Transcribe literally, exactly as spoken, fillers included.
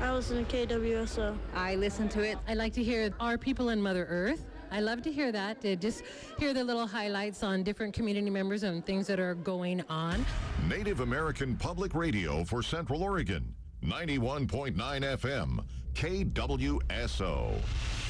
I listen to K W S O. I listen to it. I like to hear Our People and Mother Earth. I love to hear that, to just hear the little highlights on different community members and things that are going on. Native American Public Radio for Central Oregon, ninety-one point nine F M, K W S O.